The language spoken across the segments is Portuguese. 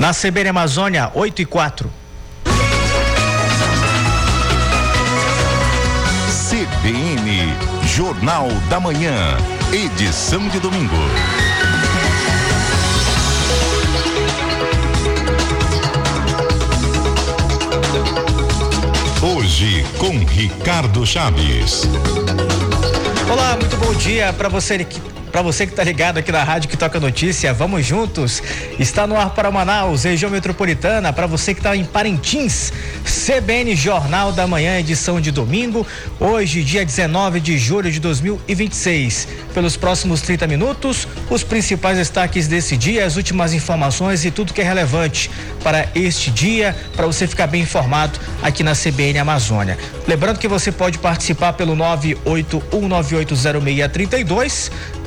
Na CBN Amazônia, 8h04. CBN, Jornal da Manhã, edição de domingo. Hoje com Ricardo Chaves. Olá, muito bom dia para você que está ligado aqui na rádio que toca notícia. Vamos juntos. Está no ar para Manaus, região metropolitana. Para você que está em Parintins, CBN Jornal da Manhã, edição de domingo. Hoje, dia 19 de julho de 2026. Pelos próximos 30 minutos, os principais destaques desse dia, as últimas informações e tudo que é relevante para este dia, para você ficar bem informado aqui na CBN Amazônia. Lembrando que você pode participar pelo 981980632.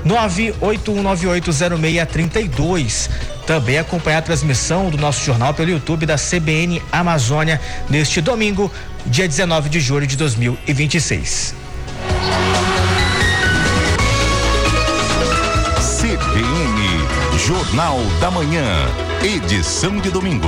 981980632. Também acompanhar a transmissão do nosso jornal pelo YouTube da CBN Amazônia neste domingo, dia 19 de julho de 2026. CBN Jornal da Manhã, edição de domingo.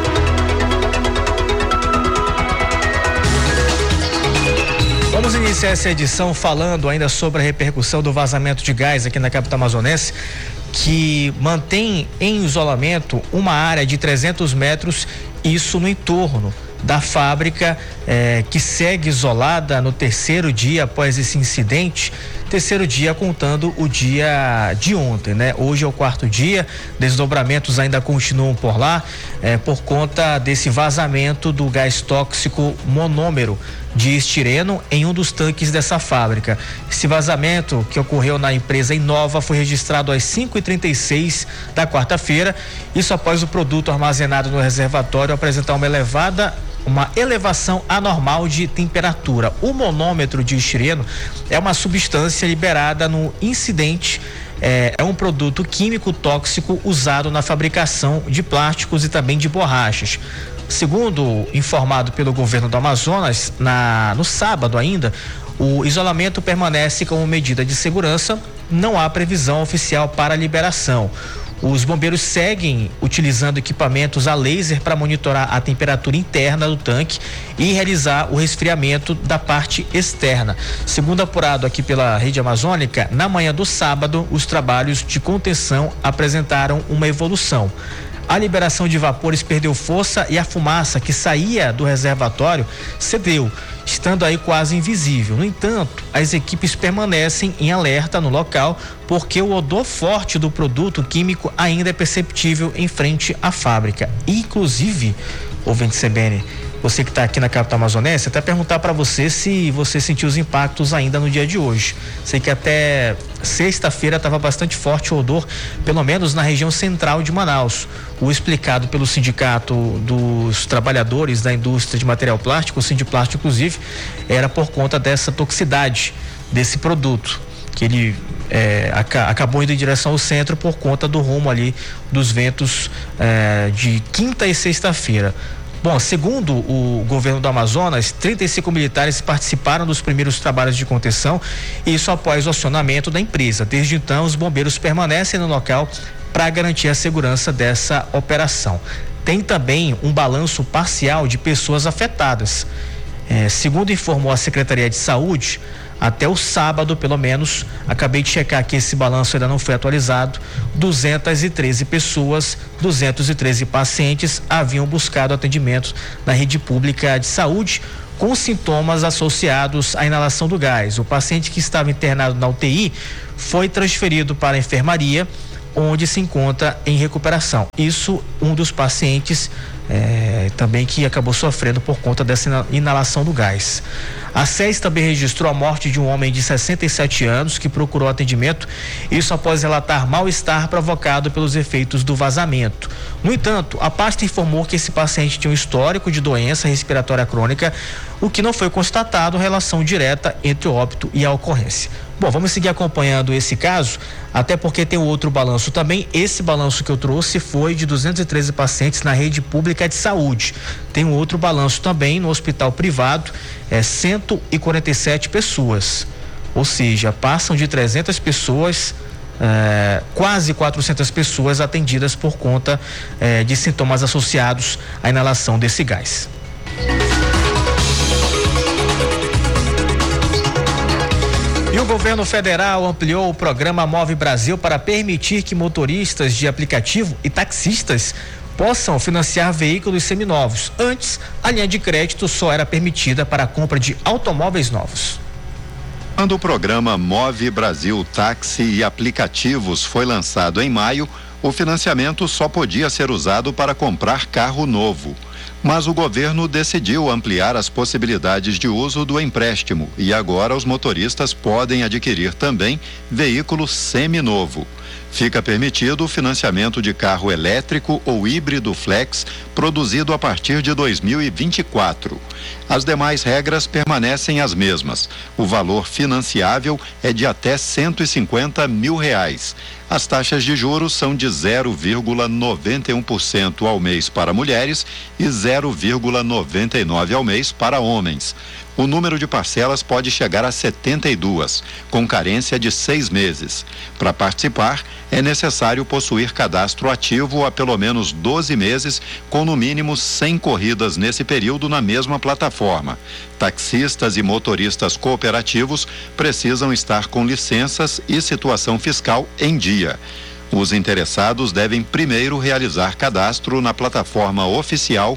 Vamos iniciar essa edição falando ainda sobre a repercussão do vazamento de gás aqui na capital amazonense, que mantém em isolamento uma área de 300 metros, isso no entorno da fábrica, que segue isolada no terceiro dia após esse incidente. Terceiro dia contando o dia de ontem, né? Hoje é o quarto dia, desdobramentos ainda continuam por lá, por conta desse vazamento do gás tóxico monômero de estireno em um dos tanques dessa fábrica. Esse vazamento, que ocorreu na empresa Inova, foi registrado às 5h36 da quarta-feira, isso após o produto armazenado no reservatório apresentar uma elevação anormal de temperatura. O monômetro de estireno é uma substância liberada no incidente, é um produto químico tóxico usado na fabricação de plásticos e também de borrachas. Segundo informado pelo governo do Amazonas, no sábado ainda, o isolamento permanece como medida de segurança, não há previsão oficial para a liberação. Os bombeiros seguem utilizando equipamentos a laser para monitorar a temperatura interna do tanque e realizar o resfriamento da parte externa. Segundo apurado aqui pela Rede Amazônica, na manhã do sábado, os trabalhos de contenção apresentaram uma evolução. A liberação de vapores perdeu força e a fumaça que saía do reservatório cedeu, estando aí quase invisível. No entanto, as equipes permanecem em alerta no local porque o odor forte do produto químico ainda é perceptível em frente à fábrica. Inclusive, ouvinte CBN, você que está aqui na capital amazonense, até perguntar para você se você sentiu os impactos ainda no dia de hoje. Sei que até sexta-feira estava bastante forte o odor, pelo menos na região central de Manaus. O explicado pelo Sindicato dos Trabalhadores da Indústria de Material Plástico, o Sindiplástico inclusive, era por conta dessa toxicidade desse produto, que ele acabou indo em direção ao centro por conta do rumo ali dos ventos de quinta e sexta-feira. Bom, segundo o governo do Amazonas, 35 militares participaram dos primeiros trabalhos de contenção, isso após o acionamento da empresa. Desde então, os bombeiros permanecem no local para garantir a segurança dessa operação. Tem também um balanço parcial de pessoas afetadas. Segundo informou a Secretaria de Saúde, até o sábado, pelo menos, acabei de checar que esse balanço ainda não foi atualizado, 213 pessoas, 213 pacientes haviam buscado atendimento na rede pública de saúde com sintomas associados à inalação do gás. O paciente que estava internado na UTI foi transferido para a enfermaria, onde se encontra em recuperação. Isso, um dos pacientes também que acabou sofrendo por conta dessa inalação do gás. A SES também registrou a morte de um homem de 67 anos que procurou atendimento, isso após relatar mal-estar provocado pelos efeitos do vazamento. No entanto, a pasta informou que esse paciente tinha um histórico de doença respiratória crônica, o que não foi constatado relação direta entre o óbito e a ocorrência. Bom, vamos seguir acompanhando esse caso, até porque tem outro balanço também. Esse balanço que eu trouxe foi de 213 pacientes na rede pública de saúde. Tem um outro balanço também no hospital privado, 147 pessoas. Ou seja, passam de 300 pessoas quase 400 pessoas atendidas por conta de sintomas associados à inalação desse gás. E o governo federal ampliou o programa Move Brasil para permitir que motoristas de aplicativo e taxistas possam financiar veículos seminovos. Antes, a linha de crédito só era permitida para a compra de automóveis novos. Quando o programa Move Brasil Táxi e Aplicativos foi lançado em maio, o financiamento só podia ser usado para comprar carro novo. Mas o governo decidiu ampliar as possibilidades de uso do empréstimo e agora os motoristas podem adquirir também veículo seminovo. Fica permitido o financiamento de carro elétrico ou híbrido flex produzido a partir de 2024. As demais regras permanecem as mesmas. O valor financiável é de até R$150 mil. As taxas de juros são de 0,91% ao mês para mulheres e 0,99% ao mês para homens. O número de parcelas pode chegar a 72, com carência de 6 meses. Para participar, é necessário possuir cadastro ativo há pelo menos 12 meses, com no mínimo 100 corridas nesse período na mesma plataforma. Taxistas e motoristas cooperativos precisam estar com licenças e situação fiscal em dia. Os interessados devem primeiro realizar cadastro na plataforma oficial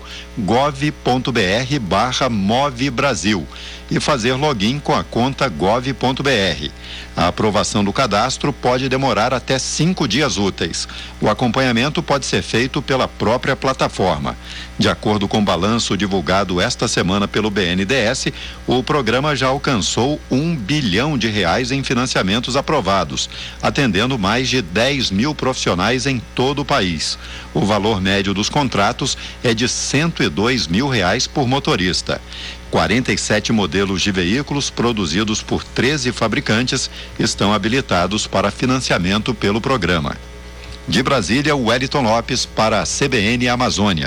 gov.br/Move Brasil e fazer login com a conta gov.br. A aprovação do cadastro pode demorar até 5 dias úteis. O acompanhamento pode ser feito pela própria plataforma. De acordo com o balanço divulgado esta semana pelo BNDES, o programa já alcançou R$1 bilhão em financiamentos aprovados, atendendo mais de 10 mil profissionais em todo o país. O valor médio dos contratos é de R$102 mil por motorista. 47 modelos de veículos produzidos por 13 fabricantes estão habilitados para financiamento pelo programa. De Brasília, Wellington Lopes para a CBN Amazônia.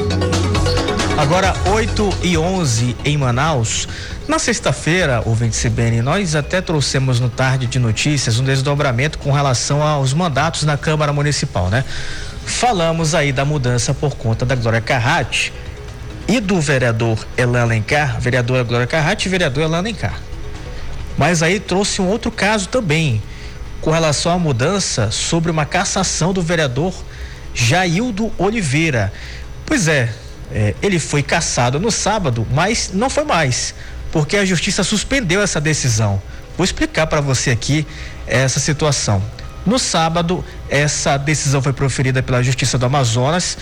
Agora 8h11 em Manaus. Na sexta-feira, ouvinte CBN, nós até trouxemos no Tarde de Notícias um desdobramento com relação aos mandatos na Câmara Municipal, né? Falamos aí da mudança por conta da Glória Carratti e do vereador Elan Alencar, vereadora Glória Carratti e vereador Elan Alencar. Mas aí trouxe um outro caso também, com relação à mudança sobre uma cassação do vereador Jaildo Oliveira. Pois é, ele foi cassado no sábado, mas não foi mais, porque a justiça suspendeu essa decisão. Vou explicar para você aqui essa situação. No sábado, essa decisão foi proferida pela Justiça do Amazonas,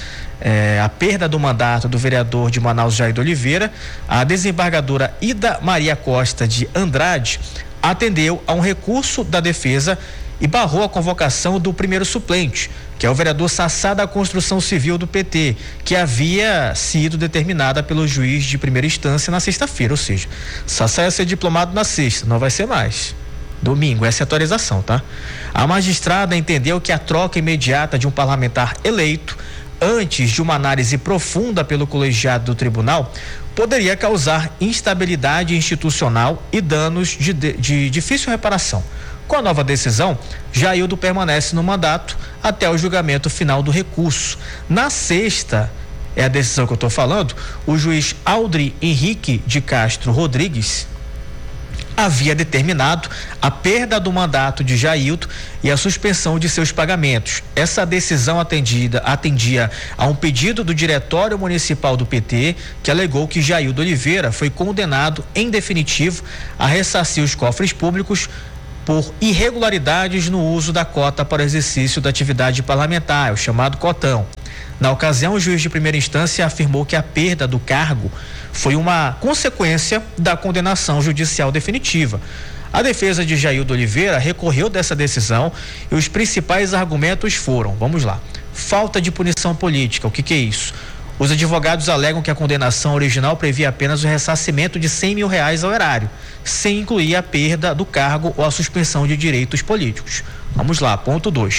a perda do mandato do vereador de Manaus, Jaildo Oliveira. A desembargadora Ida Maria Costa de Andrade atendeu a um recurso da defesa e barrou a convocação do primeiro suplente, que é o vereador Sassá da Construção Civil do PT, que havia sido determinada pelo juiz de primeira instância na sexta-feira, ou seja, Sassá ia ser diplomado na sexta, não vai ser mais. Domingo, essa é a atualização, tá? A magistrada entendeu que a troca imediata de um parlamentar eleito antes de uma análise profunda pelo colegiado do tribunal poderia causar instabilidade institucional e danos de difícil reparação. Com a nova decisão, Jaildo permanece no mandato até o julgamento final do recurso. Na sexta, é a decisão que eu estou falando, o juiz Aldri Henrique de Castro Rodrigues havia determinado a perda do mandato de Jaildo e a suspensão de seus pagamentos. Essa decisão atendia a um pedido do Diretório Municipal do PT, que alegou que Jaildo Oliveira foi condenado em definitivo a ressarcir os cofres públicos por irregularidades no uso da cota para o exercício da atividade parlamentar, o chamado cotão. Na ocasião, o juiz de primeira instância afirmou que a perda do cargo foi uma consequência da condenação judicial definitiva. A defesa de Jaildo Oliveira recorreu dessa decisão e os principais argumentos foram, vamos lá, falta de punição política. O que é isso? Os advogados alegam que a condenação original previa apenas o ressarcimento de R$100 mil ao erário, sem incluir a perda do cargo ou a suspensão de direitos políticos. Vamos lá, ponto 2.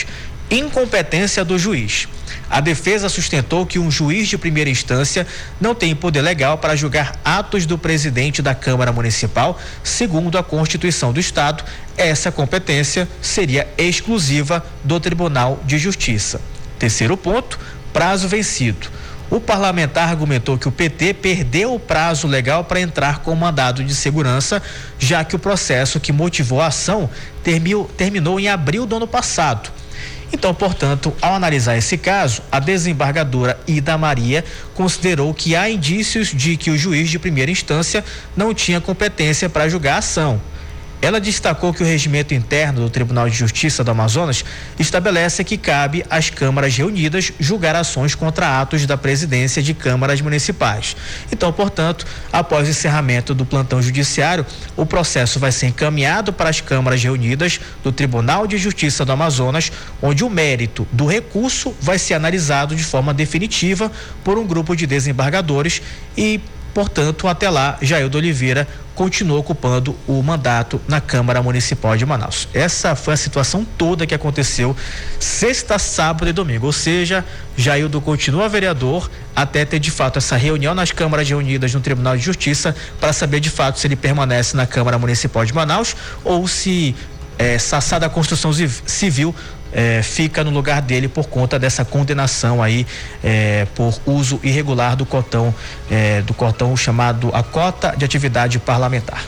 incompetência do juiz. A defesa sustentou que um juiz de primeira instância não tem poder legal para julgar atos do presidente da Câmara Municipal. Segundo a Constituição do Estado, essa competência seria exclusiva do Tribunal de Justiça. Terceiro ponto, prazo vencido. O parlamentar argumentou que o PT perdeu o prazo legal para entrar com mandado de segurança, já que o processo que motivou a ação terminou em abril do ano passado. Então, portanto, ao analisar esse caso, a desembargadora Ida Maria considerou que há indícios de que o juiz de primeira instância não tinha competência para julgar a ação. Ela destacou que o regimento interno do Tribunal de Justiça do Amazonas estabelece que cabe às câmaras reunidas julgar ações contra atos da presidência de câmaras municipais. Então, portanto, após o encerramento do plantão judiciário, o processo vai ser encaminhado para as câmaras reunidas do Tribunal de Justiça do Amazonas, onde o mérito do recurso vai ser analisado de forma definitiva por um grupo de desembargadores e, portanto, até lá, Jaildo Oliveira continua ocupando o mandato na Câmara Municipal de Manaus. Essa foi a situação toda que aconteceu sexta, sábado e domingo, ou seja, Jaildo continua vereador até ter de fato essa reunião nas câmaras reunidas no Tribunal de Justiça para saber de fato se ele permanece na Câmara Municipal de Manaus ou se Sassá da Construção Civil fica no lugar dele por conta dessa condenação aí por uso irregular do cotão chamado a cota de atividade parlamentar.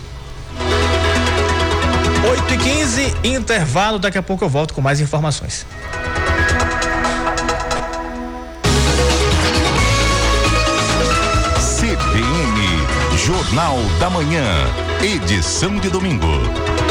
8h15, intervalo, daqui a pouco eu volto com mais informações. CBN Jornal da Manhã, edição de domingo.